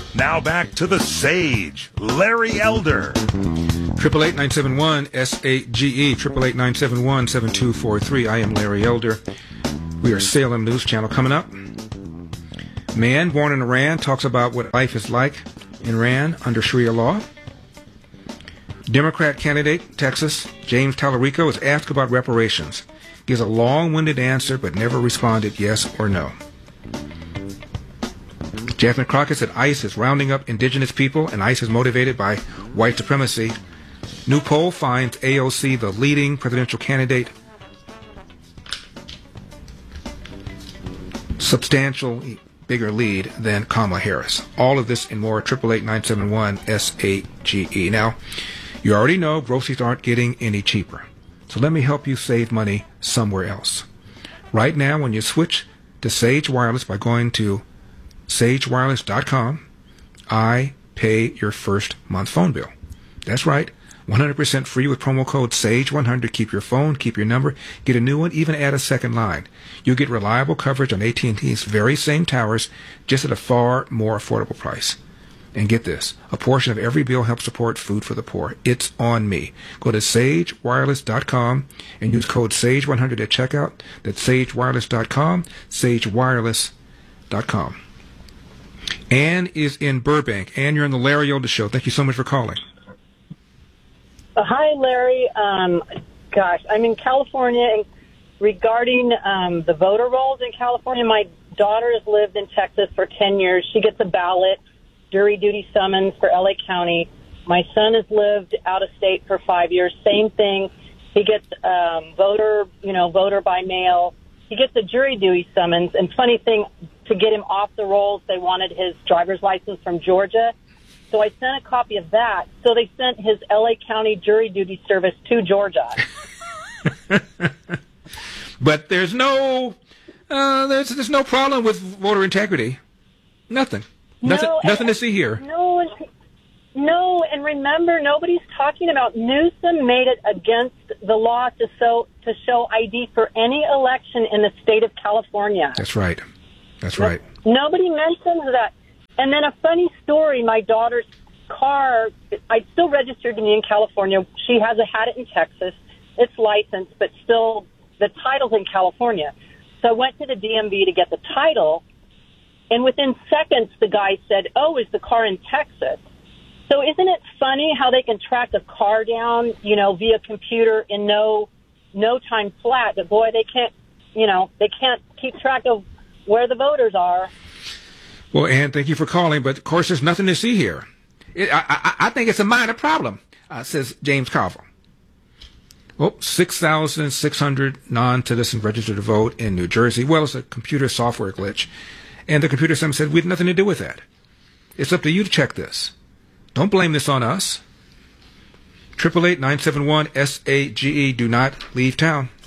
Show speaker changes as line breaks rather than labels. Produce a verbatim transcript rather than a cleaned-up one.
Now back to the sage, Larry Elder.
Triple eight nine seven one S A G E. Triple eight nine seven one seven two four three. I am Larry Elder. We are Salem News Channel. Coming up, man born in Iran talks about what life is like in Iran under Sharia law. Democrat candidate, Texas, James Tallarico, is asked about reparations. Gives a long-winded answer, but never responded yes or no. Jasmine Crockett said ICE is rounding up indigenous people, and ICE is motivated by white supremacy. New poll finds A O C the leading presidential candidate. Substantial bigger lead than Kamala Harris. All of this and more, eight eight eight, nine seven one, S A G E. Now, you already know groceries aren't getting any cheaper. So let me help you save money somewhere else. Right now, when you switch to Sage Wireless by going to sage wireless dot com, I pay your first month phone bill. That's right. one hundred percent free with promo code sage one hundred. Keep your phone, keep your number, get a new one, even add a second line. You'll get reliable coverage on A T and T's very same towers, just at a far more affordable price. And get this, a portion of every bill helps support food for the poor. It's on me. Go to sage wireless dot com and use code sage one hundred at checkout. That's sage wireless dot com, sage wireless dot com. Ann is in Burbank. Ann, you're on the Larry Elder Show. Thank you so much for calling.
Uh, hi, Larry. Um, gosh, I'm in California. And regarding um, the voter rolls in California, my daughter has lived in Texas for ten years. She gets a ballot, jury duty summons for L A County. My son has lived out of state for five years. Same thing. He gets um, voter, you know, voter by mail. He gets a jury duty summons. And funny thing, to get him off the rolls, they wanted his driver's license from Georgia. So I sent a copy of that. So they sent his L A County jury duty service to Georgia.
But there's no, uh, there's there's no problem with voter integrity. Nothing. Nothing.
No,
nothing
and,
to see here.
No, no. And remember, nobody's talking about Newsom made it against the law to show to show I D for any election in the state of California.
That's right. That's right.
Nobody mentions that. And then a funny story, my daughter's car, I still registered to me in California. She has a, had it in Texas. It's licensed, but still the title's in California. So I went to the D M V to get the title, and within seconds the guy said, oh, is the car in Texas? So isn't it funny how they can track a car down, you know, via computer in no no time flat? But boy, they can't, you know, they can't keep track of where the voters are.
Well, Ann, thank you for calling, but of course there's nothing to see here. It, I, I, I think it's a minor problem, uh, says James Carville. Well, six thousand six hundred non-citizens registered to vote in New Jersey. Well, it's a computer software glitch. And the computer system said we had nothing to do with that. It's up to you to check this. Don't blame this on us. eight eight eight, nine seven one, S A G E. Do not leave town.